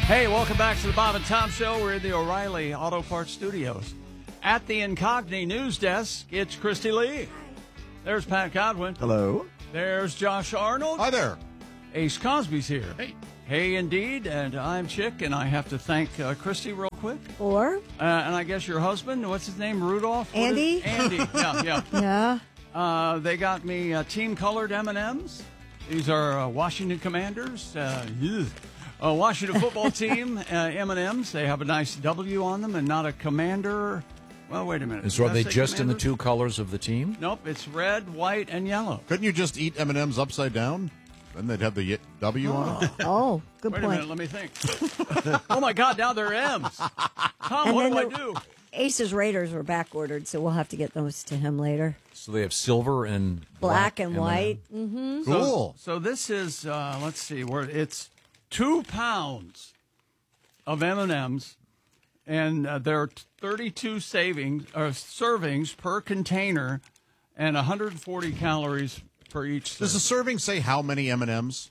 Hey, welcome back to the Bob and Tom Show. We're in the O'Reilly Auto Parts Studios. At the Incogni News Desk, it's Christy Lee. There's Pat Godwin. Hello. There's Josh Arnold. Hi there. Ace Cosby's here. Hey. Hey, indeed. And I'm Chick, and I have to thank Christy real quick. Or? And I guess your husband, what's his name, Rudolph? Andy? Andy, yeah. Yeah. They got me team-colored M&Ms. These are Washington Commanders. Washington football team M&Ms. They have a nice W on them and not a commander. Well, wait a minute. So are they Did I say just in the Commanders? two colors of the team? Nope, it's red, white, and yellow. Couldn't you just eat M&M's upside down? Then they'd have the W on it. Oh, good Wait a point. minute, let me think. Oh, my God, now they're M's. Tom, And what then do I do? Aces Raiders were back ordered, so we'll have to get those to him later. So they have silver and Black and M&M. white. Mm-hmm. Cool. So this is, let's see, where it's 2 pounds of M&Ms, and there are 32 servings per container and 140 calories per each Does the serving. serving say how many M&M's?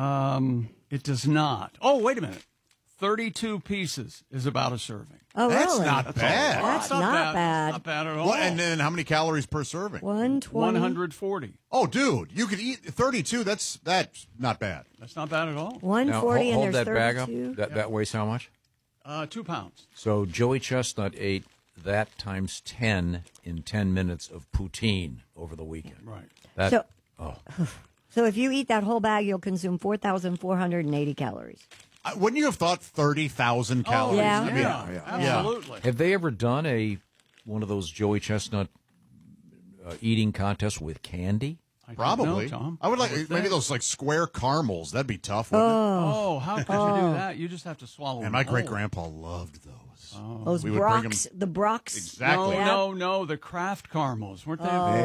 It does not. Oh, wait a minute. 32 pieces is about a serving. Oh, That's really? not bad. That's not bad. That's not bad at all. What, and then how many calories per serving? 120. 140. Oh, dude, you could eat 32. That's not bad. That's not bad at all. Now, 140 and hold there's that bag up. 32. That weighs how much? 2 pounds. So Joey Chestnut ate that times 10 in 10 minutes of poutine over the weekend. Right. That, So if you eat that whole bag, you'll consume 4,480 calories. Wouldn't you have thought 30,000 calories? yeah. I mean, Absolutely. Have they ever done one of those Joey Chestnut eating contests with candy? I don't probably. know, Tom. I would like think. maybe those like square caramels. That'd be tough, wouldn't it? Oh, how could you do that? You just have to swallow And my them great whole. grandpa loved those. Those We would bring 'em- Brocs, the Brocs. Exactly. No, the Kraft caramels. Weren't they?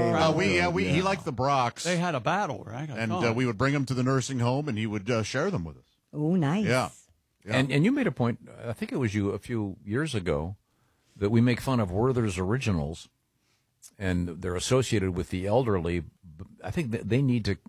He liked the Brocs. They had a battle, right? I and thought. we would bring him to the nursing home, and he would share them with us. Oh, nice. Yeah. And you made a point, I think it was you a few years ago, that we make fun of Werther's Originals, and they're associated with the elderly. I think that they need to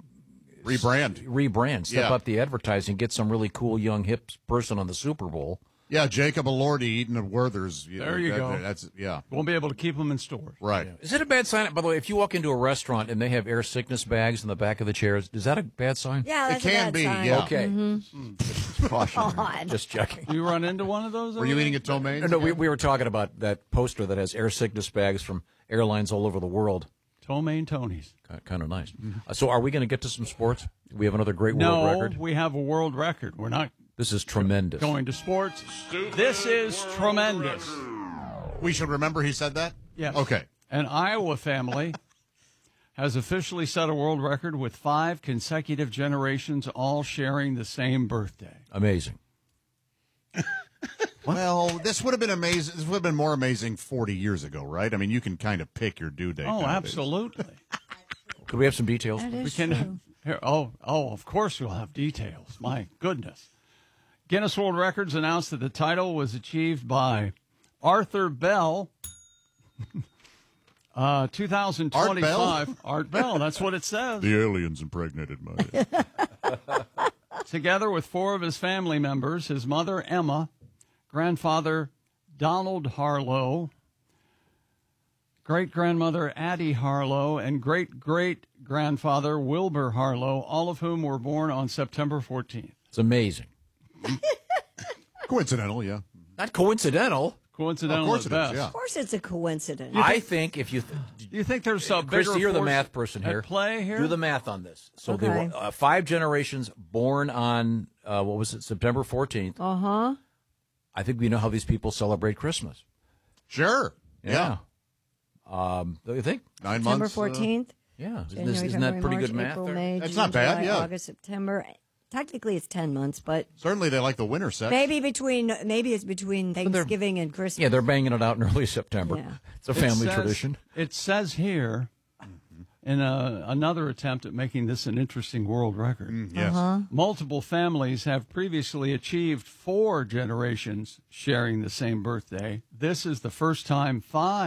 Rebrand. step Yeah. up the advertising, get some really cool young hip person on the Super Bowl. Yeah, Jacob Elordi eating at Werther's. There you go. That's Won't be able to keep them in stores. right. Is it a bad sign? By the way, if you walk into a restaurant and they have air sickness bags in the back of the chairs, is that a bad sign? Yeah, that's It can a bad be, sign. yeah. Okay. God. Just checking. You run into one of those? Were you eating at Tomaine's? No, we were talking about that poster that has air sickness bags from airlines all over the world. Tomaine Tony's. Kind of nice. So are we going to get to some sports? We have another great world No, record. we have a world record. We're not This is tremendous. going to sports. This is tremendous. We should remember he said that? Yes. Okay. An Iowa family has officially set a world record with 5 consecutive generations all sharing the same birthday. Amazing. Well, this would have been amazing. This would have been more amazing 40 years ago, right? I mean, you can kind of pick your due date. Oh, nowadays. absolutely. Could we have some details? That is We can. true. Here, of course we'll have details. My goodness. Guinness World Records announced that the title was achieved by Arthur Bell. 2025. Art Bell, that's what it says. The aliens impregnated my. Together with 4 of his family members, his mother, Emma, grandfather, Donald Harlow, great-grandmother, Addie Harlow, and great-great-grandfather, Wilbur Harlow, all of whom were born on September 14th. It's amazing. Coincidental, yeah. Not coincidental. Coincidental Of course at it is, best. yeah. Of course it's a coincidence. I think if you... Do you think there's a bigger Christy, you're the force math person here. at play here? Do the math on this. So Okay. they were 5 generations born on, September 14th. Uh-huh. I think we know how these people celebrate Christmas. Sure. Yeah. Don't you think? 9 September months. 14th. Yeah. January, Isn't that February, pretty March, good math April, there? May, That's June, not bad, July, yeah. August, September. Technically, it's 10 months, but Certainly they like the winter sex. maybe it's between Thanksgiving and Christmas. Yeah, they're banging it out in early September. Yeah. It's a family It says- tradition. It says here, in another attempt at making this an interesting world record, Yes. multiple families have previously achieved 4 generations sharing the same birthday. This is the first time 5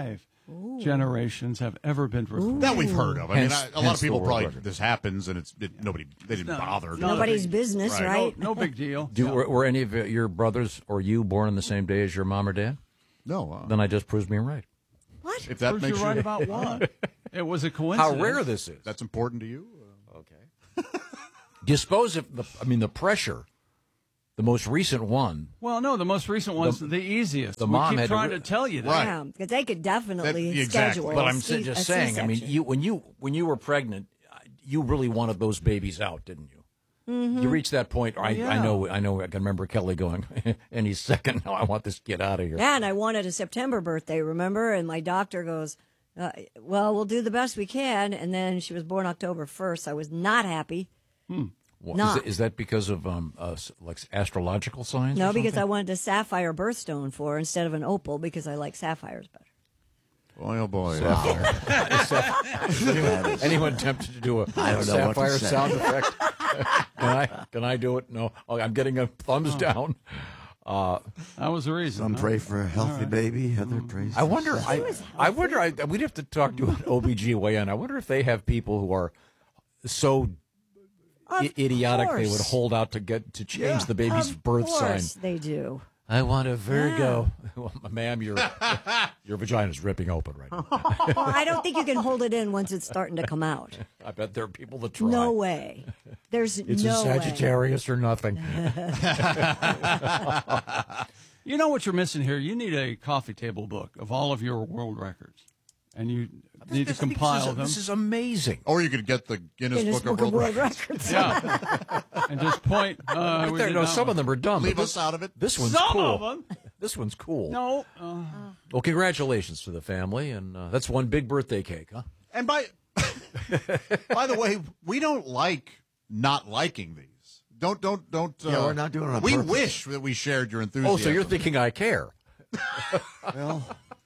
generations have ever been recorded. That we've heard of. I mean, Hence- a lot hence of the people world probably record. this happens and they didn't bother. not a Nobody's big- business, Right. right? No big deal. Were any of your brothers or you born on the same day as your mom or dad? No, Then I just proved me right. What? if that Proves makes you're right you about what? It was a How coincidence. rare this is. that's important to you. Do you suppose if the pressure, the most recent one, Well, no, the most recent one's the easiest. the we mom keep had to trying re- to tell you that. Right. Yeah, because they could definitely Exactly. schedule. but I'm a just a saying. I mean, C-section. when you were pregnant, you really wanted those babies out, didn't you? You reached that point. I know. I can remember Kelly going, "Any second now, I want this kid out of here." Yeah, and I wanted a September birthday, remember? And my doctor goes, well, we'll do the best we can. And then she was born October 1st. I was not happy. Well, Not. is that because of like astrological signs? No, or because I something? wanted a sapphire birthstone for her instead of an opal because I like sapphires better. Boy, oh boy. Anyone tempted to do a I don't know what to sapphire say. sound effect? Can I do it? No. Oh, I'm getting a thumbs down. That was the reason. Some huh? pray for a healthy baby, other praise. I wonder. We'd have to talk to an OBGYN. I wonder if they have people who are so idiotic they would course. hold out to change the baby's birth Of sign. course they do. I want a Virgo. Well, ma'am, your vagina's ripping open right now. Well, I don't think you can hold it in once it's starting to come out. I bet there are people that try. No way. There's It's no a Sagittarius or nothing. You know what you're missing here? You need a coffee table book of all of your world records. And you need to compile them. This is amazing. Or you could get the Guinness Guinness Book of World Records. Records. Yeah. And just point. We There, did no, that some one. of them are dumb. Leave but us out of it. This one's Some cool. of them. This one's cool. No. Well, congratulations to the family, and that's one big birthday cake, huh? And by the way, we don't like not liking these. Don't. Yeah, we're not doing it on We purpose. wish that we shared your enthusiasm. Oh, so you're thinking I care? Well,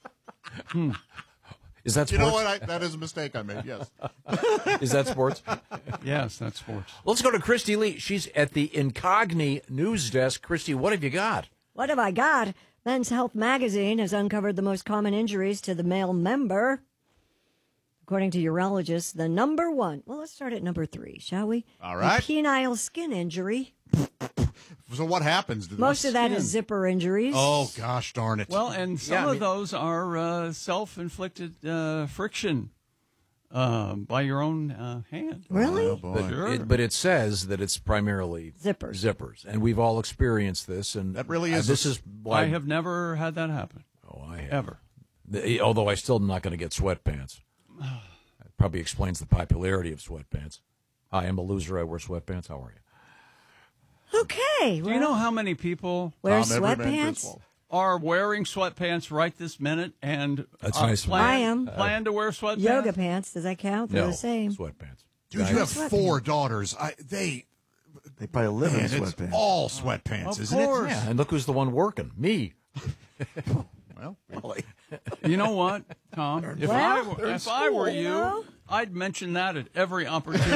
Is that sports? You know what? That is a mistake I made. Yes. Is that sports? Yes, that's sports. Let's go to Christy Lee. She's at the Incogni news desk. Christy, what have you got? What have I got? Men's Health magazine has uncovered the most common injuries to the male member. According to urologists, the number one, well, let's start at number 3, shall we? All right. A penile skin injury. So what happens to Most this? of that is zipper injuries. Oh gosh, darn it! Well, and some of those are self-inflicted friction by your own hand. Really? Oh, boy. Sure. But it says that it's primarily Zippers. and we've all experieed this. And That really is This a- is why I have never had that happen. Oh, I have. Ever. Although I still am not going to get sweatpants. That probably explains the popularity of sweatpants. Hi, I'm a loser. I wear sweatpants. How are you? Okay. Do you know how many people Wear Tom, every man for his sweatpants? fault. are wearing sweatpants right this minute and That's nice. I am. plan to wear sweatpants? Yoga pants. Does that count? They're No, the same. sweatpants. Dude, you have Sweatpants. 4 daughters. They probably live in man, it's sweatpants. all sweatpants, Of isn't course. Yeah, and look who's the one working. Me. it? Well, You know what, Tom? If I were you, know? I'd mention that at every opportunity.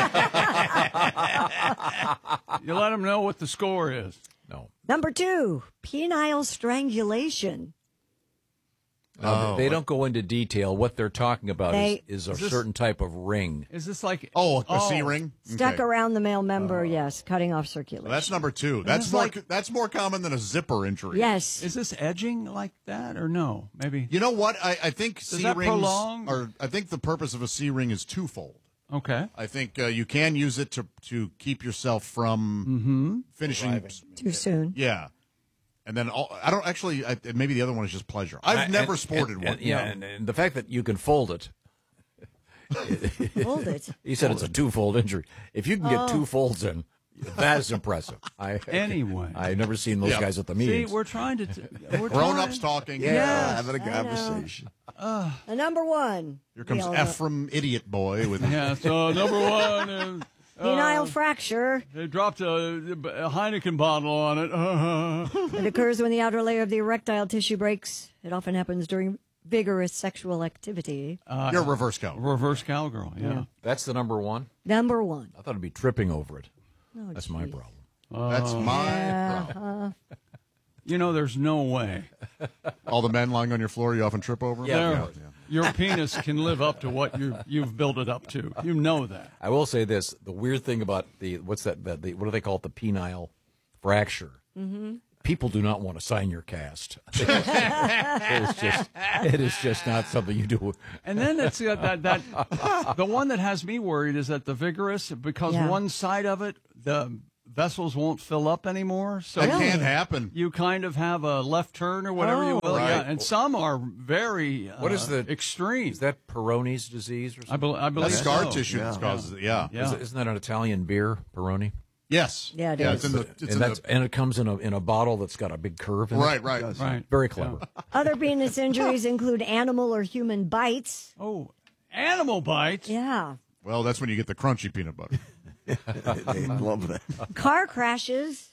You let them know what the score is. No. Number 2, penile strangulation. They don't go into detail. What they're talking about They- is a Is this- certain type of ring. Is this like a C ring. Stuck Okay. around the male member, yes, cutting off circulation. That's number 2. That's more common than a zipper injury. Yes. Is this edging like that or no? Maybe. You know what? I think C that rings prolong? are. I think the purpose of a C ring is twofold. Okay. I think you can use it to keep yourself from finishing. Too soon. Yeah, and then I don't actually. Maybe the other one is just pleasure. I've never sported one. And the fact that you can fold it. Hold it. He said it's a twofold injury. If you can get 2 folds in, that is impressive. Anyway. I've never seen those Yeah. guys at the See, meetings. we're trying to. We're Grown-ups trying- talking. Yes. having a conversation. The number 1. Here comes we all know. Ephraim, idiot boy, with Yeah. So number one is Penile fracture. they dropped a Heineken bottle on it. It occurs when the outer layer of the erectile tissue breaks. It often happens during vigorous sexual activity. you're a reverse cow. Reverse cowgirl. Yeah. That's the number one. Number 1. I thought it'd be tripping over it. Oh, That's my geez. problem. That's my problem. You know, there's no way. All the men lying on your floor, you often trip over. Yeah, There. yeah. your penis can live up to what you've built it up to. You know that. I will say this: the weird thing about what do they call it? The penile fracture. Mm-hmm. People do not want to sign your cast. It is just not something you do. And then it's that the one that has me worried is that the vigorous, because one side of it, the vessels won't fill up anymore. So That can't happen. you kind of have a left turn or whatever you will. Right. Yeah, and some are very What is the extreme. Is that Peroni's disease or something? I believe That's scar so. tissue that causes it. Yeah. Yeah. Isn't that an Italian beer, Peroni? Yes. Yeah, it It's is. in the, And it comes in a bottle that's got a big curve in it. right. Right. Very clever. Other penis injuries include animal or human bites. Oh, animal bites. Yeah. Well, that's when you get the crunchy peanut butter. They love that. Car crashes.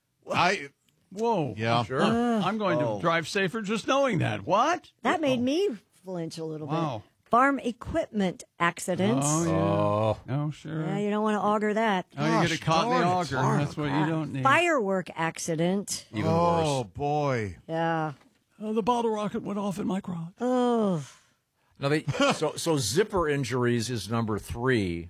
Whoa. Yeah. Sure. I'm going to drive safer just knowing that. What? That made me flinch a little Wow. bit. Farm equipment accidents. Oh, yeah. Oh, Oh, sure. Yeah, you don't want to auger that. Oh, you get a caught in the darn it. auger. Darn That's what you don't need. Firework accident. even Oh, worse. boy. Yeah. Oh, the bottle rocket went off in my crotch. Oh. Now so zipper injuries is number 3.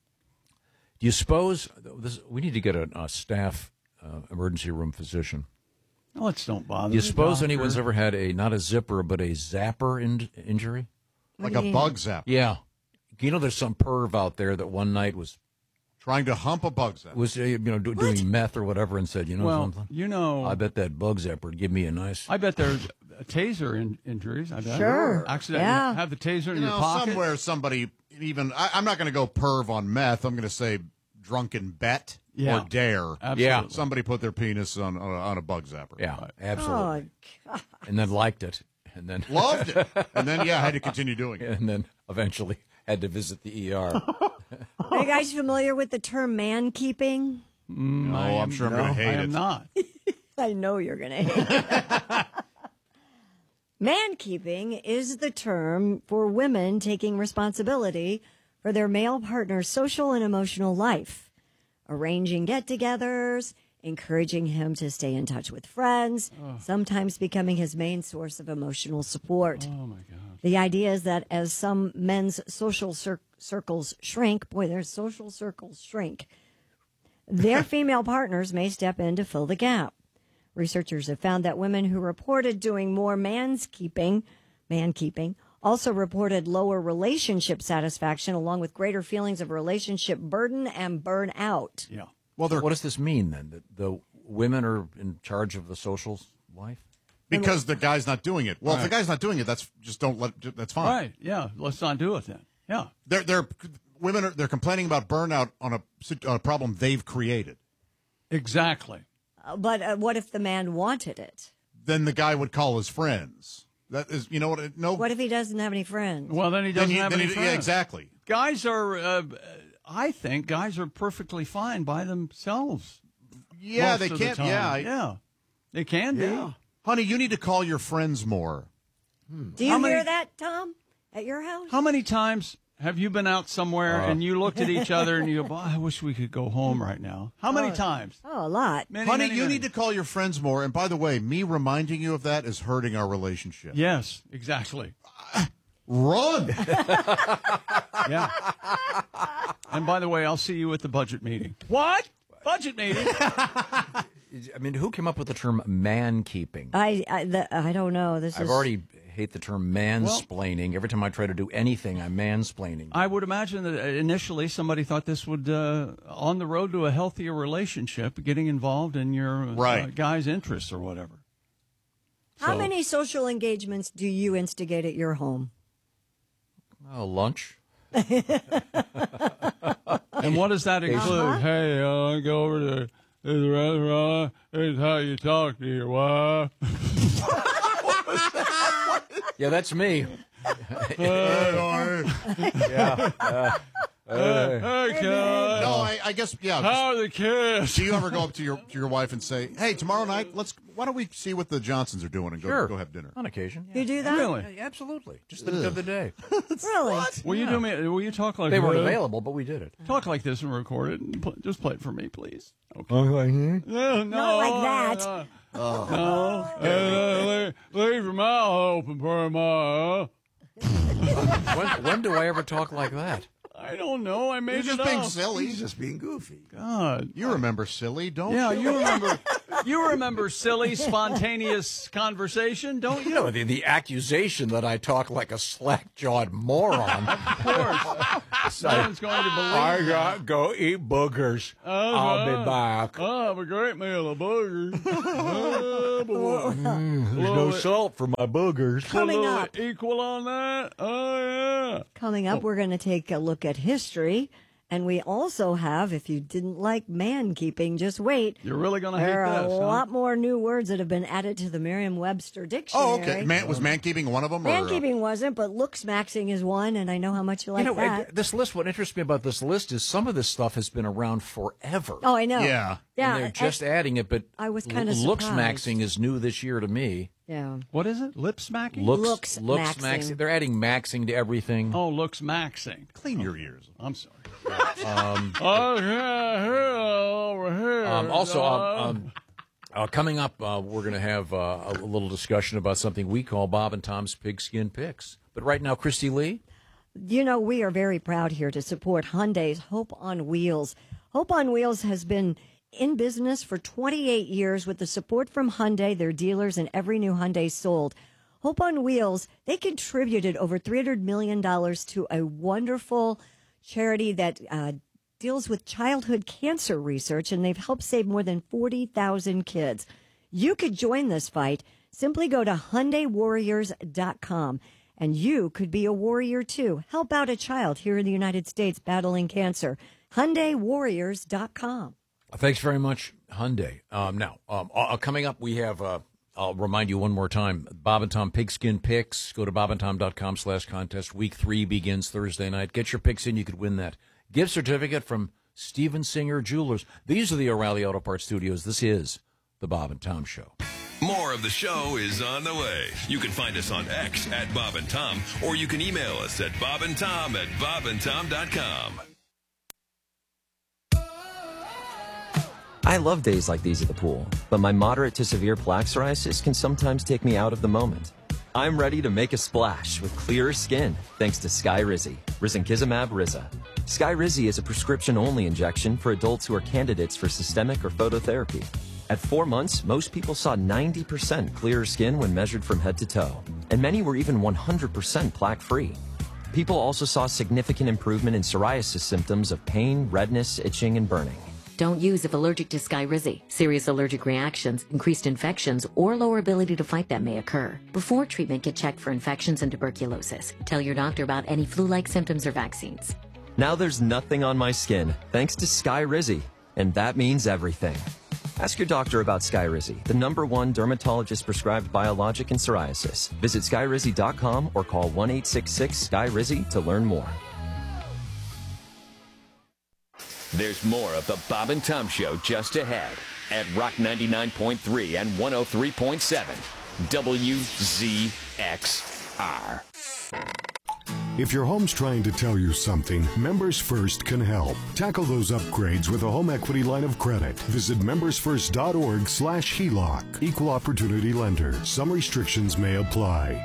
Do you suppose we need to get a staff emergency room physician? Oh, let's don't bother. Do you the suppose doctor. anyone's ever had not a zipper but a zapper injury? Like a bug zap. Yeah, you know, there's some perv out there that one night was Trying to hump a bug zap. doing meth or whatever and said, Well, something. you know, I bet that bug zapper would give me a nice. I bet there's taser injuries. I bet. Sure. Accident. Yeah. Have the taser in You your know, pocket. somewhere somebody even, I'm not going to go perv on meth. I'm going to say drunken bet Yeah. or dare. Absolutely. Yeah. Somebody put their penis on a bug zapper. Yeah, absolutely. Oh, And then liked it, and then Loved it. And then, had to continue doing it. and then eventually had to visit the ER. Are you guys familiar with the term man keeping? No, I'm sure I'm going to I hate am it. not. I know you're going to hate it. Man keeping is the term for women taking responsibility for their male partner's social and emotional life, arranging get-togethers, encouraging him to stay in touch with friends, sometimes becoming his main source of emotional support. Oh my God. The idea is that as some men's social circles shrink, their social circles shrink, their female partners may step in to fill the gap. Researchers have found that women who reported doing more man-keeping, also reported lower relationship satisfaction along with greater feelings of relationship burden and burnout. Yeah. Well, What does this mean then? That the women are in charge of the social life? because the guy's not doing it. Well, if the Right. guy's not doing it, that's fine. Right. Yeah. Let's not do it then. Yeah. They're complaining about burnout on a problem they've created. Exactly. But what if the man wanted it? Then the guy would call his friends. That is, you know what? No. What if he doesn't have any friends? Well, then he doesn't have any friends. Yeah, exactly. Guys are, I think, guys are perfectly fine by themselves. Yeah, most they of the can't. time. Yeah, Yeah. They can be. honey, you need to call your friends more. Do you How many- hear that, Tom, at your house? How many times have you been out somewhere and you looked at each other and you go, I wish we could go home right now? How many times? Oh, a lot. Many, Honey, many, you many. need to call your friends more. And by the way, me reminding you of that is hurting our relationship. Yes, exactly. Run. Yeah. And by the way, I'll see you at the budget meeting. What? Budget meeting? I mean, who came up with the term man-keeping? I don't know. I've already hate the term mansplaining. Every time I try to do anything, I'm mansplaining. I would imagine that initially somebody thought this would, on the road to a healthier relationship, getting involved in your Right. guy's interests or whatever. How So- many social engagements do you instigate at your home? Lunch. And what does that include? Hey, I go over to this restaurant. Here's how you talk to your wife. Yeah, that's me. Hey, Ken. No, I guess, yeah. How are the kids? Do you ever go up to your wife and say, "Hey, tomorrow night, why don't we see what the Johnsons are doing and Sure. go have dinner?" On occasion. You do that? Really? Yeah, absolutely. Just the other day. Really? Will you do me? Will you talk like They weren't this? available, but we did it. Talk like this and record it. And just play it for me, please. Okay. Oh, No, Not like that. No. Leave your mouth open for a while. When do I ever talk like that? I don't know. I made You're it just being up. silly. He's just being goofy. God. You remember silly, don't Yeah, you? you remember. You remember silly, spontaneous conversation, don't you? No, the accusation that I talk like a slack-jawed moron. Of course. No one's going to believe. I got go eat boogers. I'll be back. Oh, have a great meal of boogers. Oh, boy. There's no salt for my boogers. Coming up. Equal on that. Oh, yeah. Coming up, we're going to take a look at history. And we also have, if you didn't like man keeping, just wait. You're really going to hate There are this, a huh? lot more new words that have been added to the Merriam-Webster dictionary. Oh, okay. Was man-keeping one of them? Man-keeping wasn't, but looks-maxing is one, and I know how much you like that. This list, what interests me about this list is some of this stuff has been around forever. Oh, I know. Yeah. Yeah. And they're just adding it, but I was kinda looks surprised. maxing is new this year to me. Yeah. What is it? Lip smacking? Looks Looks-maxing. maxing. They're adding maxing to everything. Oh, looks maxing. Clean your ears. I'm sorry. Oh, yeah, here, over here. Coming up, we're going to have a little discussion about something we call Bob and Tom's Pigskin Picks. But right now, Christy Lee. You know, we are very proud here to support Hyundai's Hope on Wheels. Hope on Wheels has been in business for 28 years with the support from Hyundai, their dealers, and every new Hyundai sold. Hope on Wheels, they contributed over $300 million to a wonderful charity that deals with childhood cancer research, and they've helped save more than 40,000 kids. You could join this fight. Simply go to HyundaiWarriors.com, and you could be a warrior too. Help out a child here in the United States battling cancer. HyundaiWarriors.com. Thanks very much, Hyundai. Coming up, we have, I'll remind you one more time, Bob and Tom Pigskin Picks. Go to bobandtom.com/contest. Week 3 begins Thursday night. Get your picks in. You could win that gift certificate from Steven Singer Jewelers. These are the O'Reilly Auto Parts Studios. This is the Bob and Tom Show. More of the show is on the way. You can find us on X at Bob and Tom, or you can email us at bobandtom@bobandtom.com. I love days like these at the pool, but my moderate to severe plaque psoriasis can sometimes take me out of the moment. I'm ready to make a splash with clearer skin thanks to Skyrizi, Risankizumab Riza. Skyrizi is a prescription-only injection for adults who are candidates for systemic or phototherapy. At 4 months, most people saw 90% clearer skin when measured from head to toe, and many were even 100% plaque-free. People also saw significant improvement in psoriasis symptoms of pain, redness, itching, and burning. Don't use if allergic to Skyrizi. Serious allergic reactions, increased infections, or lower ability to fight them may occur. Before treatment, get checked for infections and tuberculosis. Tell your doctor about any flu-like symptoms or vaccines. Now there's nothing on my skin thanks to Skyrizi, and that means everything. Ask your doctor about Skyrizi, the #1 dermatologist-prescribed biologic in psoriasis. Visit Skyrizi.com or call 1-866-SKY-RIZI to learn more. There's more of the Bob and Tom Show just ahead at Rock 99.3 and 103.7 WZXR. If your home's trying to tell you something, Members First can help. Tackle those upgrades with a home equity line of credit. Visit membersfirst.org/HELOC. Equal opportunity lender. Some restrictions may apply.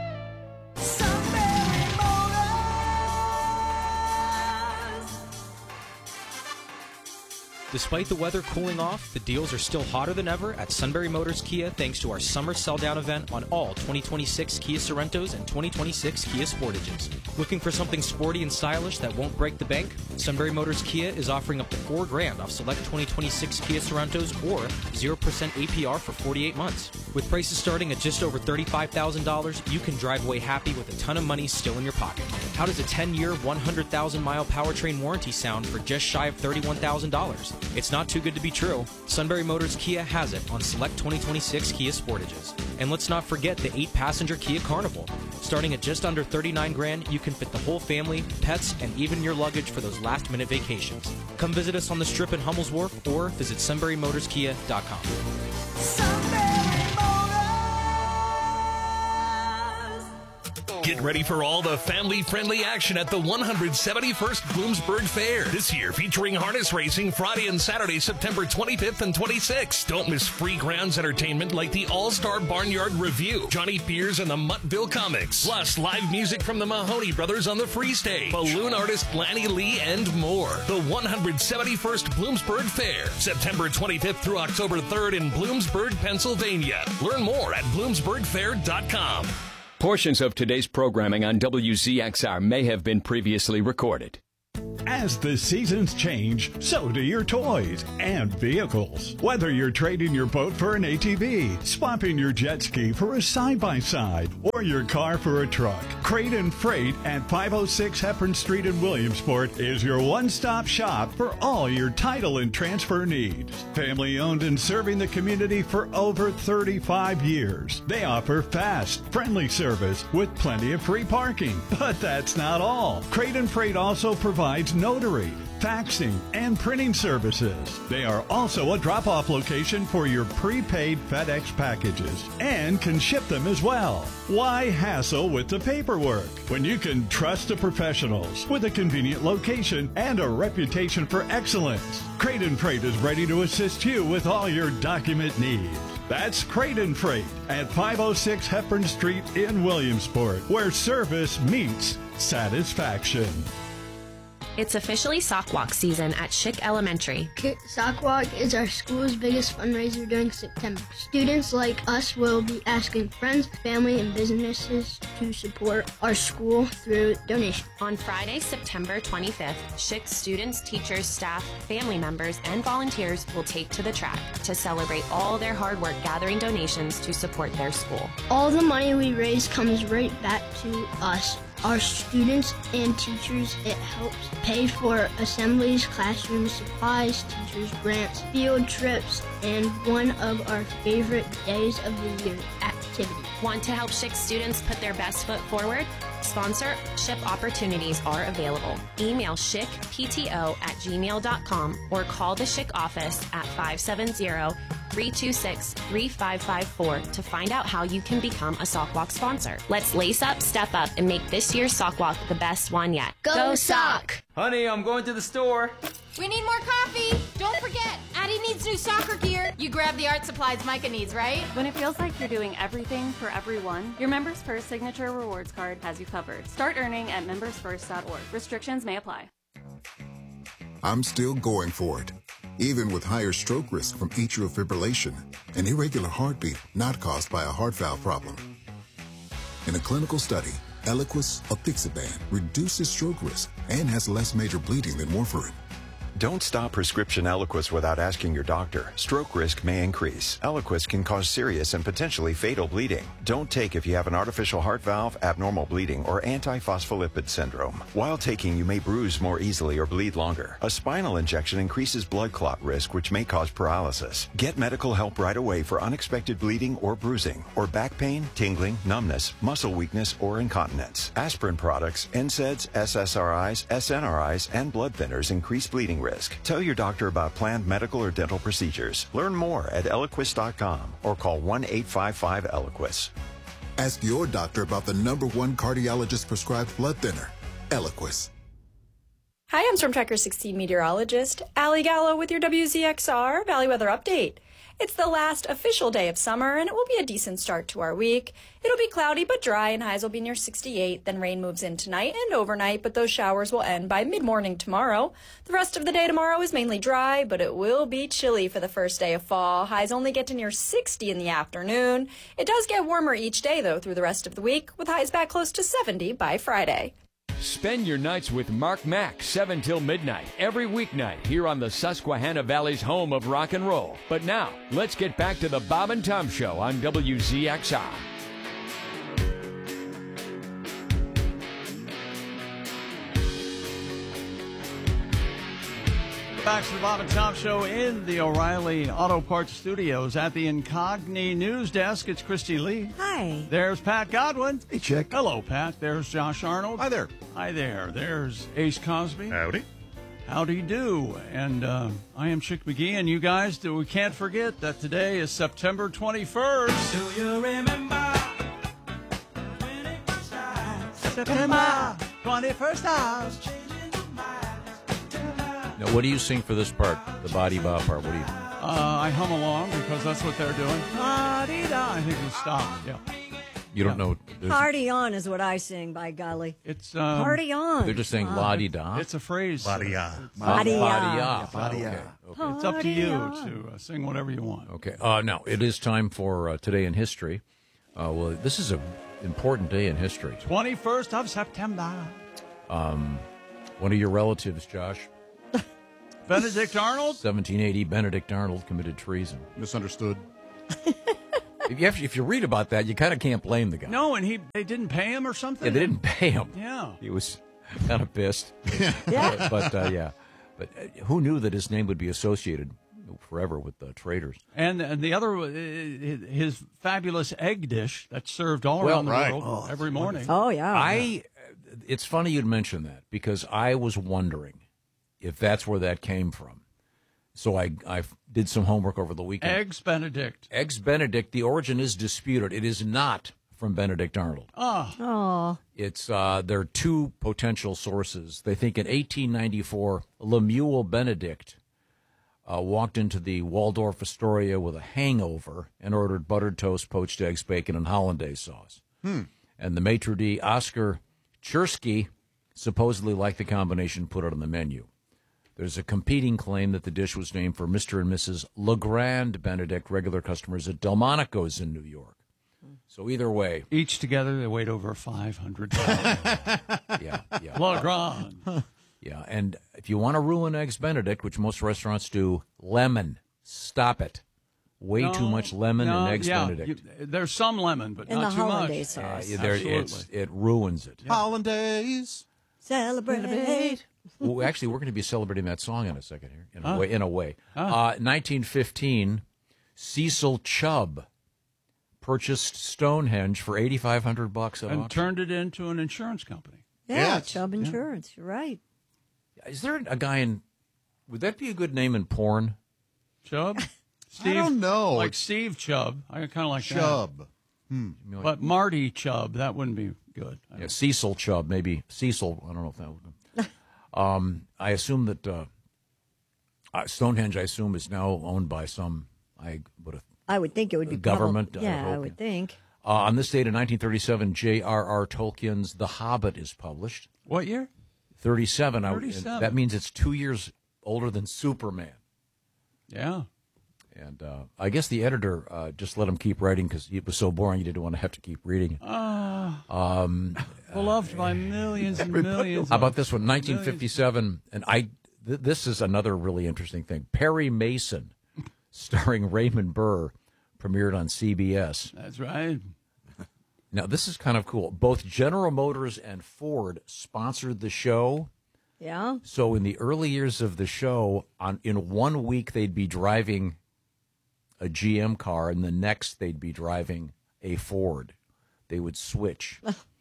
Despite the weather cooling off, the deals are still hotter than ever at Sunbury Motors Kia thanks to our summer sell-down event on all 2026 Kia Sorentos and 2026 Kia Sportages. Looking for something sporty and stylish that won't break the bank? Sunbury Motors Kia is offering up to $4,000 off select 2026 Kia Sorentos or 0% APR for 48 months. With prices starting at just over $35,000, you can drive away happy with a ton of money still in your pocket. How does a 10-year, 100,000-mile powertrain warranty sound for just shy of $31,000? It's not too good to be true. Sunbury Motors Kia has it on select 2026 Kia Sportages. And let's not forget the 8-passenger Kia Carnival. Starting at just under $39,000, you can fit the whole family, pets, and even your luggage for those last-minute vacations. Come visit us on the Strip in Hummel's Wharf or visit SunburyMotorsKia.com. Get ready for all the family-friendly action at the 171st Bloomsburg Fair. This year featuring harness racing Friday and Saturday, September 25th and 26th. Don't miss free grounds entertainment like the All-Star Barnyard Review, Johnny Pierce and the Muttville Comics, plus live music from the Mahoney Brothers on the free stage, balloon artist Lanny Lee, and more. The 171st Bloomsburg Fair, September 25th through October 3rd in Bloomsburg, Pennsylvania. Learn more at bloomsburgfair.com. Portions of today's programming on WZXR may have been previously recorded. As the seasons change, so do your toys and vehicles. Whether you're trading your boat for an ATV, swapping your jet ski for a side-by-side, or your car for a truck, Crate and Freight at 506 Hepburn Street in Williamsport is your one-stop shop for all your title and transfer needs. Family-owned and serving the community for over 35 years. They offer fast, friendly service with plenty of free parking. But that's not all. Crate and Freight also provides notary, faxing, and printing services. They are also a drop-off location for your prepaid FedEx packages and can ship them as well. Why hassle with the paperwork when you can trust the professionals with a convenient location and a reputation for excellence? Crate and Freight is ready to assist you with all your document needs. That's Crate and Freight at 506 Hepburn Street in Williamsport, where service meets satisfaction. It's officially Sock Walk season at Schick Elementary. Sock Walk is our school's biggest fundraiser during September. Students like us will be asking friends, family, and businesses to support our school through donations. On Friday, September 25th, Schick students, teachers, staff, family members, and volunteers will take to the track to celebrate all their hard work gathering donations to support their school. All the money we raise comes right back to us, our students and teachers. It helps pay for assemblies, classroom supplies, teachers' grants, field trips, and one of our favorite days of the year, activities. Want to help Schick students put their best foot forward? Sponsorship opportunities are available. Email schickpto@gmail.com or call the Schick office at 570-326-3554 to find out how you can become a Sock Walk sponsor. Let's lace up, step up, and make this year's Sock Walk the best one yet. Go Sock! Honey, I'm going to the store. We need more coffee. Don't forget, Addie needs new soccer gear. You grab the art supplies Micah needs, right? When it feels like you're doing everything for everyone, your Members First Signature Rewards Card has you covered. Start earning at membersfirst.org. Restrictions may apply. I'm still going for it, even with higher stroke risk from atrial fibrillation, an irregular heartbeat not caused by a heart valve problem. In a clinical study, Eliquis apixaban reduces stroke risk and has less major bleeding than warfarin. Don't stop prescription Eliquis without asking your doctor. Stroke risk may increase. Eliquis can cause serious and potentially fatal bleeding. Don't take if you have an artificial heart valve, abnormal bleeding, or antiphospholipid syndrome. While taking, you may bruise more easily or bleed longer. A spinal injection increases blood clot risk, which may cause paralysis. Get medical help right away for unexpected bleeding or bruising, or back pain, tingling, numbness, muscle weakness, or incontinence. Aspirin products, NSAIDs, SSRIs, SNRIs, and blood thinners increase bleeding risk. Tell your doctor about planned medical or dental procedures. Learn more at Eliquis.com or call 1-855-ELIQUIS. Ask your doctor about the #1 cardiologist prescribed blood thinner, Eliquis. Hi, I'm Storm Tracker 16 meteorologist Allie Gallo with your WZXR Valley Weather Update. It's the last official day of summer, and it will be a decent start to our week. It'll be cloudy but dry, and highs will be near 68. Then rain moves in tonight and overnight, but those showers will end by mid-morning tomorrow. The rest of the day tomorrow is mainly dry, but it will be chilly for the first day of fall. Highs only get to near 60 in the afternoon. It does get warmer each day, though, through the rest of the week, with highs back close to 70 by Friday. Spend your nights with Mark Mack, 7 till midnight, every weeknight here on the Susquehanna Valley's home of rock and roll. But now, let's get back to the Bob and Tom Show on WZXR. Back to the Bob and Tom Show in the O'Reilly Auto Parts Studios at the Incogni News Desk. It's Christy Lee. Hi. There's Pat Godwin. Hey, Chick. Hello, Pat. There's Josh Arnold. Hi there. Hi there. There's Ace Cosby. Howdy. Howdy do. And I am Chick McGee, and you guys, we can't forget that today is September 21st. Do you remember? September 21st house. Now, what do you sing for this part, the body ba part? What do you? I hum along because that's what they're doing. La-dee-da. I think we stopped. Yeah. You don't know. Party on is what I sing, by golly. It's Party on. They're just saying la-di-da. It's a phrase. La-di-ya. La-di-ya. Okay. It's up to you to sing whatever you want. Okay. Now, it is time for Today in History. Well, this is an important day in history. 21st of September. One of your relatives, Josh. Benedict Arnold? 1780, Benedict Arnold committed treason. Misunderstood. If you read about that, you kind of can't blame the guy. No, and they didn't pay him or something? Yeah, they didn't pay him. Yeah. He was kind of pissed. Yeah. But who knew that his name would be associated forever with traitors? And the other, his fabulous egg dish that's served all around the world every morning. Oh, yeah. It's funny you'd mention that because I was wondering if that's where that came from. So I did some homework over the weekend. Eggs Benedict. Eggs Benedict, the origin is disputed. It is not from Benedict Arnold. Oh. It's there are two potential sources. They think in 1894, Lemuel Benedict walked into the Waldorf Astoria with a hangover and ordered buttered toast, poached eggs, bacon, and hollandaise sauce. And the maitre d' Oscar Chersky supposedly liked the combination, put it on the menu. There's a competing claim that the dish was named for Mr. and Mrs. Legrand Benedict, regular customers at Delmonico's in New York. So either way. Each together, they weighed over 500 pounds. Yeah. Legrand. Yeah, and if you want to ruin Eggs Benedict, which most restaurants do, lemon. Stop it. Way too much lemon in Eggs Benedict. There's some lemon, but in not the too hollandaise much. sauce. It ruins it. Yeah. Hollandaise. Celebrate. Well, actually, we're going to be celebrating that song in a second here, in a way. 1915, Cecil Chubb purchased Stonehenge for $8,500 at and auction. turned it into an insurance company. Yeah, Chubb Insurance. You're right. Is there a guy in? Would that be a good name in porn? Chubb? I don't know. Like Steve Chubb. I kind of like Chubb. that. But Marty Chubb, that wouldn't be good. Yeah, Cecil Chubb, maybe. Cecil, I don't know if that would be. I assume that Stonehenge, is now owned by some, I would think it would be government. I would think. On this date in 1937, J.R.R. Tolkien's The Hobbit is published. What year? 37. 37. That means it's 2 years older than Superman. Yeah. And I guess the editor just let him keep writing because it was so boring you didn't want to have to keep reading it. Beloved by millions and millions. How about this one? 1957, and this is another really interesting thing. Perry Mason, starring Raymond Burr, premiered on CBS. That's right. Now, this is kind of cool. Both General Motors and Ford sponsored the show. Yeah. So in the early years of the show, in 1 week they'd be driving a GM car, and the next they'd be driving a Ford. They would switch.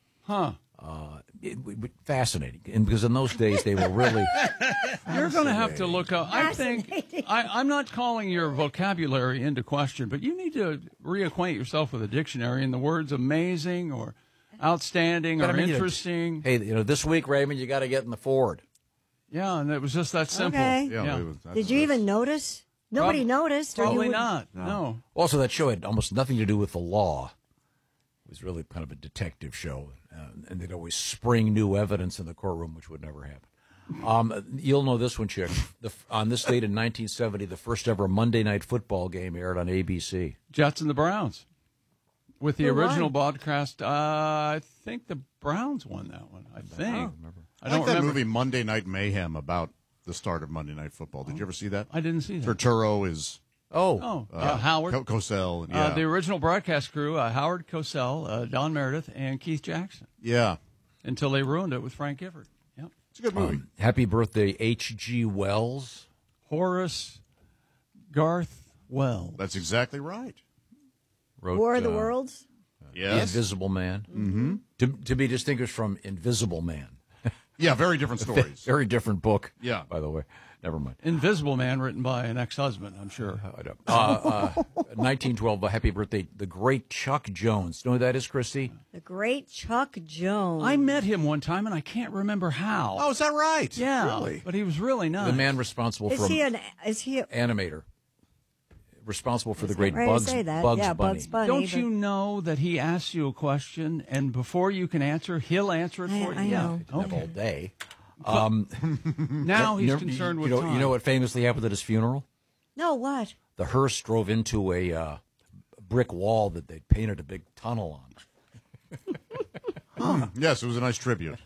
Fascinating. And because in those days they were really... You're going to have to look up. I think I'm not calling your vocabulary into question, but you need to reacquaint yourself with a dictionary and the words amazing or outstanding or interesting. Hey, this week, Raymond, you got to get in the Ford. Yeah, and it was just that simple. Okay. Yeah. Did you even notice? Nobody noticed. Probably not. No. Also, that show had almost nothing to do with the law. It was really kind of a detective show, and they'd always spring new evidence in the courtroom, which would never happen. You'll know this one, Chick. On this date in 1970, the first ever Monday Night Football game aired on ABC. Jets and the Browns. With the original broadcast, I think the Browns won that one. I think. I don't remember. That movie Monday Night Mayhem about the start of Monday Night Football. Did you ever see that? I didn't see that. Turturro is... Howard. Cosell. The original broadcast crew, Howard Cosell, Don Meredith, and Keith Jackson. Yeah. Until they ruined it with Frank Gifford. Yep. It's a good movie. Happy birthday, H.G. Wells. Horace Garth Wells. That's exactly right. Wrote, War of the Worlds? Yes. The Invisible Man. Mm-hmm. To be distinguished from Invisible Man. Yeah, very different stories. Very different book, yeah. by the way. Never mind. Invisible Man, written by an ex-husband, I'm sure. 1912, happy birthday, the great Chuck Jones. You know who that is, Christy? The great Chuck Jones. I met him one time, and I can't remember how. Oh, is that right? Yeah, Really? but he was really nice. The man responsible for Is he a animator. Responsible for the That's great not right to Bugs, say that. Bugs Yeah, Bunny. Bugs Bunny. Don't but- you know that he asks you a question, and before you can answer, he'll answer it for you? I know. Don't have all day. Now he's concerned with time. You know what famously happened at his funeral? No, what? The hearse drove into a brick wall that they'd painted a big tunnel on. Yes, it was a nice tribute.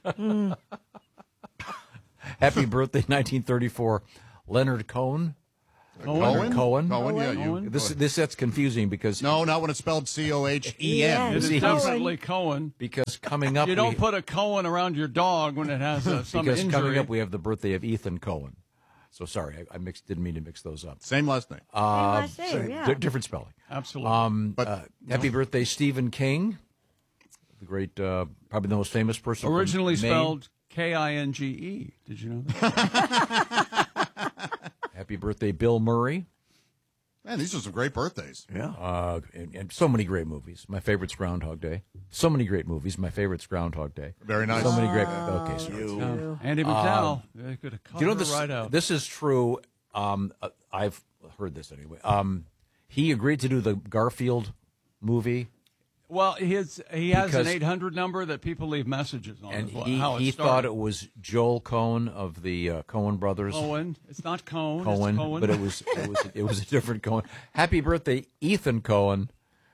Happy birthday, 1934, Leonard Cohen. Cohen? Cohen. Yeah, you. This that's confusing because No, not when it's spelled Cohen. It is definitely Cohen. Because coming up, You don't put a Cohen around your dog when it has some because injury. coming up we have the birthday of Ethan Cohen. So sorry, I didn't mean to mix those up. Same last name. last name, yeah. Different spelling. Absolutely. Happy birthday, Stephen King, the great, probably the most famous person. Originally from Maine. spelled Kinge. Did you know that? Happy birthday, Bill Murray. Man, these are some great birthdays. Yeah. And so many great movies. My favorite's Groundhog Day. So many great movies. My favorite's Groundhog Day. Very nice. So many great. Okay, so Andy McDowell. They could have cut you know her this? right out. This is true. I've heard this anyway. He agreed to do the Garfield movie. Well, he has an Because- 800 number that people leave messages on. And is how it he started. thought it was Joel Cohen of the Cohen brothers. Cohen. It's not Cohen. Cohen, It's Cohen. but it was a different Cohen. Happy birthday, Ethan Cohen.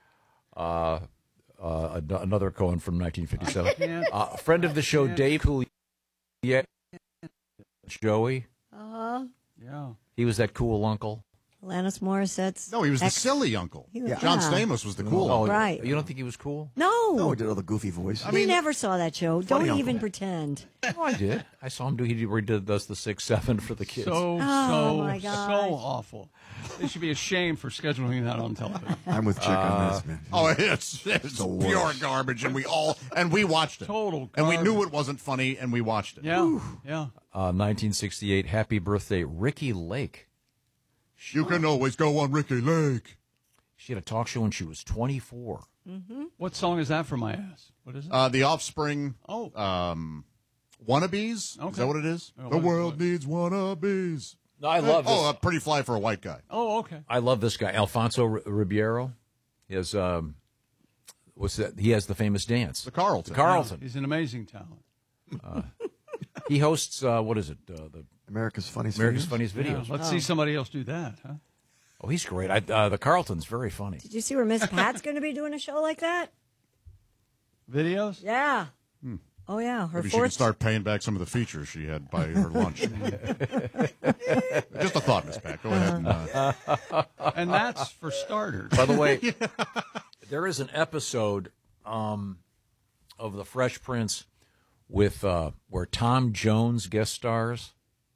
Another Cohen from 1957. A friend of the show, Dave Coulier. Joey. Yeah. He was that cool uncle. Alanis Morissette's. No, he was the silly uncle. He was- John yeah. Stamos was the cool uncle. Right. You don't think he was cool? No. No, he did all the goofy voices. We never saw that show. Funny Don't even uncle. pretend. Oh, I did. I saw him do. He does the 6-7 for the kids. So my gosh. awful. They should be ashamed for scheduling that on television. I'm with Chick on this, man. Oh, it's the pure worst. garbage, and we watched it. Total And we knew garbage. it wasn't funny, and we watched it. Yeah. Yeah. 1968. Happy birthday, Ricky Lake. You can always go on Ricky Lake. She had a talk show when she was 24. What song is that for my ass? What is it? The Offspring. Oh. Wannabes. Okay. Is that what it is? Oh, The what- world needs wannabes. No, I love this. Oh, Pretty Fly for a White Guy. Oh, okay. I love this guy, Alfonso Ribeiro. He has what's that? He has the famous dance, The Carlton. Carlton. He's an amazing talent. He hosts what is it? The America's Funniest America's Videos? Funniest Yeah, Videos. let's see somebody else do that, huh? Oh, he's great. The Carlton's very funny. Did you see where Miss Pat's going to be doing a show like that? Videos? Yeah. Oh, yeah. Her Maybe she fourth. could start paying back some of the features she had by her lunch. Just a thought, Miss Pat. Go ahead. And that's for starters. By the way, there is an episode of The Fresh Prince with where Tom Jones guest stars,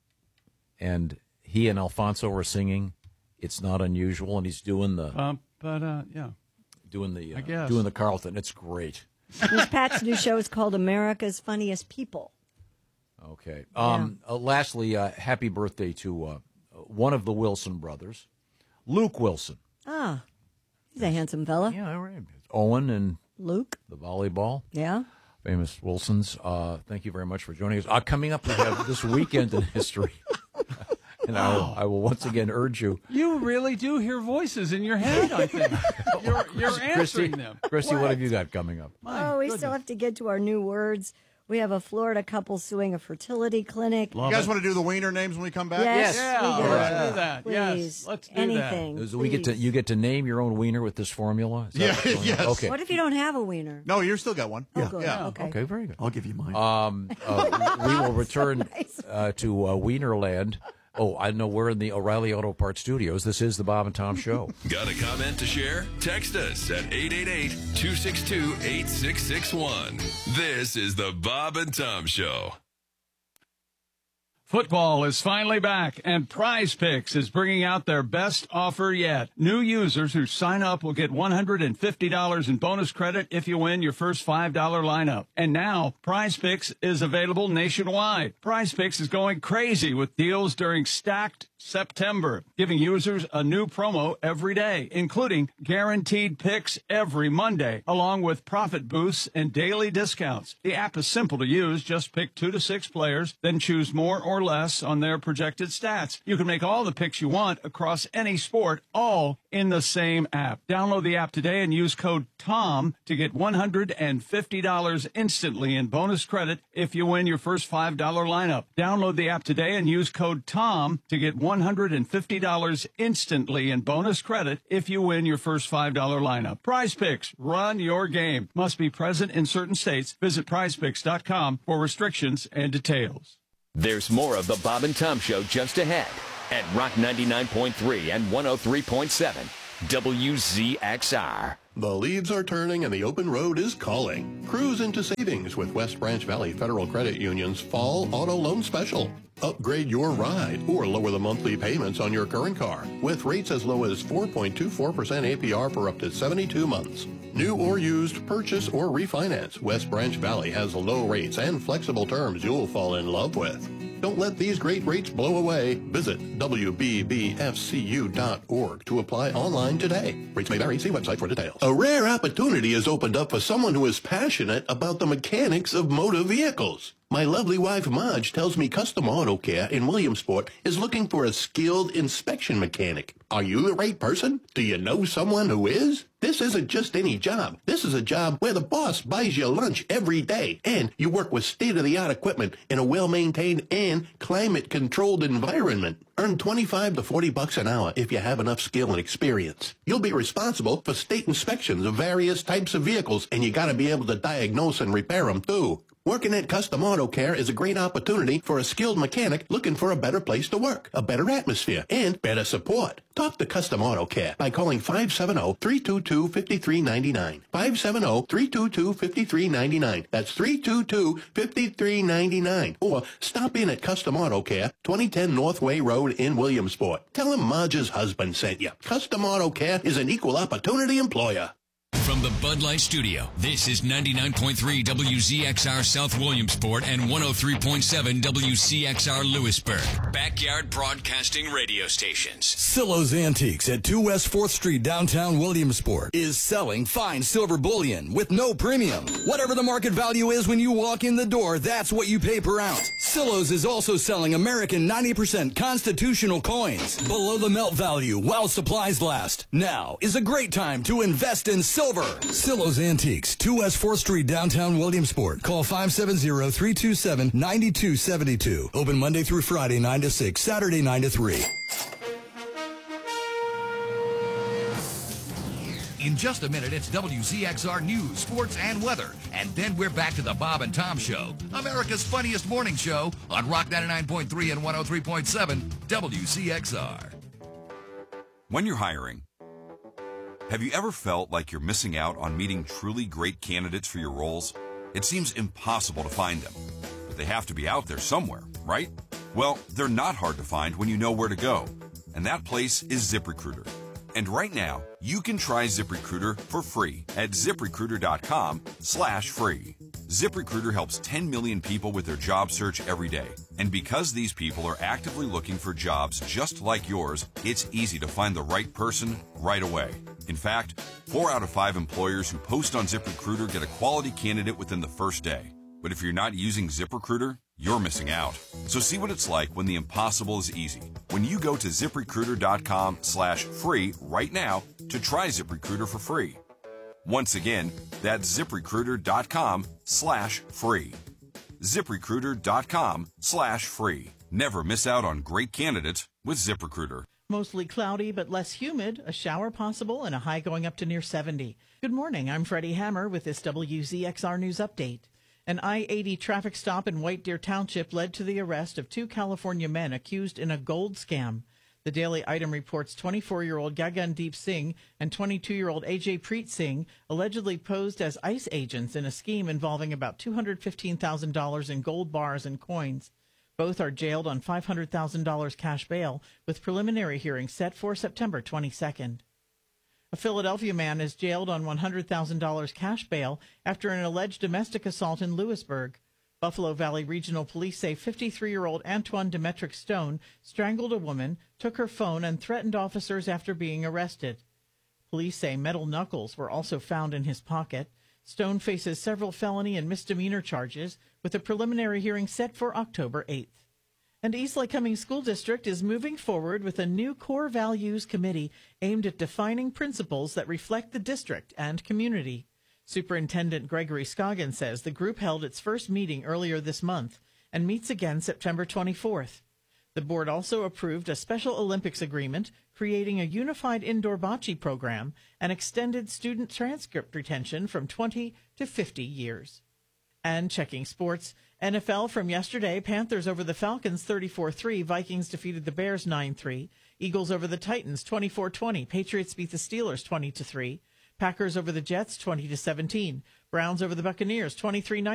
and he and Alfonso are singing "It's Not Unusual," and he's doing the yeah, doing the I guess. doing the Carlton. It's great. Miss Pat's new show is called America's Funniest People. Okay. Lastly, happy birthday to one of the Wilson brothers, Luke Wilson. Ah, he's a handsome fella. Yeah, all right. Owen and Luke. the volleyball. Yeah. Famous Wilsons. Thank you very much for joining us. Coming up, we have this weekend in history. And I will once again urge you. You really do hear voices in your head, I think. You're answering them. Christy, what have you got coming up? We still have to get to our new words. We have a Florida couple suing a fertility clinic. You guys want to do the wiener names when we come back? Yes, Yeah, we do. let's do that. Please. Yes, let's do Anything. that. So we get to you get to name your own wiener with this formula. Is that Yeah, what's going on? yes. Okay. What if you don't have a wiener? No, you still got one. Oh, good. Yeah. Okay. Okay. Very good. I'll give you mine. We will return to Wienerland. Oh, I know we're in the O'Reilly Auto Parts studios. This is the Bob and Tom Show. Got a comment to share? Text us at 888-262-8661. This is the Bob and Tom Show. Football is finally back, and Prize Picks is bringing out their best offer yet. New users who sign up will get $150 in bonus credit if you win your first $5 lineup. And now, Prize Picks is available nationwide. Prize Picks is going crazy with deals during Stacked September, giving users a new promo every day, including guaranteed picks every Monday, along with profit boosts and daily discounts. The app is simple to use. Just pick 2 to 6 players, then choose more or less on their projected stats. You can make all the picks you want across any sport, all in the same app. Download the app today and use code TOM to get $150 instantly in bonus credit if you win your first $5 lineup. Download the app today and use code TOM to get $150 instantly in bonus credit if you win your first $5 lineup. Prize Picks, run your game. Must be present in certain states. Visit prizepicks.com for restrictions and details. There's more of the Bob and Tom Show just ahead at Rock 99.3 and 103.7 WZXR. The leaves are turning and the open road is calling. Cruise into savings with West Branch Valley Federal Credit Union's Fall Auto Loan Special. Upgrade your ride or lower the monthly payments on your current car with rates as low as 4.24% APR for up to 72 months. New or used, purchase or refinance, West Branch Valley has low rates and flexible terms you'll fall in love with. Don't let these great rates blow away. Visit WBBFCU.org to apply online today. Rates may vary. See website for details. A rare opportunity has opened up for someone who is passionate about the mechanics of motor vehicles. My lovely wife, Marge, tells me Custom Auto Care in Williamsport is looking for a skilled inspection mechanic. Are you the right person? Do you know someone who is? This isn't just any job. This is a job where the boss buys you lunch every day, and you work with state-of-the-art equipment in a well-maintained and climate-controlled environment. Earn $25 to $40 an hour if you have enough skill and experience. You'll be responsible for state inspections of various types of vehicles, and you gotta be able to diagnose and repair them, too. Working at Custom Auto Care is a great opportunity for a skilled mechanic looking for a better place to work, a better atmosphere, and better support. Talk to Custom Auto Care by calling 570-322-5399. 570-322-5399. That's 322-5399. Or stop in at Custom Auto Care, 2010 Northway Road in Williamsport. Tell him Marge's husband sent you. Custom Auto Care is an equal opportunity employer. From the Bud Light Studio, this is 99.3 WZXR South Williamsport and 103.7 WCXR Lewisburg. Backyard Broadcasting Radio Stations. Silo's Antiques at 2 West 4th Street, downtown Williamsport, is selling fine silver bullion with no premium. Whatever the market value is when you walk in the door, that's what you pay per ounce. Silo's is also selling American 90% constitutional coins below the melt value while supplies last. Now is a great time to invest in silver. Silo's Antiques, 2 West 4th Street, downtown Williamsport. Call 570-327-9272. Open Monday through Friday, 9 to 6, Saturday, 9 to 3. In just a minute, it's WZXR News, Sports, and Weather. And then we're back to the Bob and Tom Show, America's funniest morning show on Rock 99.3 and 103.7 WCXR. When you're hiring, have you ever felt like you're missing out on meeting truly great candidates for your roles? It seems impossible to find them, but they have to be out there somewhere, right? Well, they're not hard to find when you know where to go, and that place is ZipRecruiter. And right now, you can try ZipRecruiter for free at ZipRecruiter.com/free. ZipRecruiter helps 10 million people with their job search every day. And because these people are actively looking for jobs just like yours, it's easy to find the right person right away. In fact, 4 out of 5 employers who post on ZipRecruiter get a quality candidate within the first day. But if you're not using ZipRecruiter, you're missing out. So see what it's like when the impossible is easy. When you go to ZipRecruiter.com/free right now to try ZipRecruiter for free. Once again, that's ZipRecruiter.com/free. ZipRecruiter.com/free. Never miss out on great candidates with ZipRecruiter. Mostly cloudy but less humid, a shower possible, and a high going up to near 70. Good morning, I'm Freddie Hammer with this WZXR News Update. An I-80 traffic stop in White Deer Township led to the arrest of 2 California men accused in a gold scam. The Daily Item reports 24-year-old Gagandeep Singh and 22-year-old Ajay Preet Singh allegedly posed as ICE agents in a scheme involving about $215,000 in gold bars and coins. Both are jailed on $500,000 cash bail, with preliminary hearings set for September 22nd. A Philadelphia man is jailed on $100,000 cash bail after an alleged domestic assault in Lewisburg. Buffalo Valley Regional Police say 53-year-old Antoine Demetric Stone strangled a woman, took her phone, and threatened officers after being arrested. Police say metal knuckles were also found in his pocket. Stone faces several felony and misdemeanor charges, with a preliminary hearing set for October 8th. And East Lake Cummings School District is moving forward with a new core values committee aimed at defining principles that reflect the district and community. Superintendent Gregory Scoggin says the group held its first meeting earlier this month and meets again September 24th. The board also approved a Special Olympics agreement, creating a unified indoor bocce program and extended student transcript retention from 20 to 50 years. And checking sports, NFL from yesterday, Panthers over the Falcons 34-3, Vikings defeated the Bears 9-3, Eagles over the Titans 24-20, Patriots beat the Steelers 20-3, Packers over the Jets 20-17, Browns over the Buccaneers 23-19.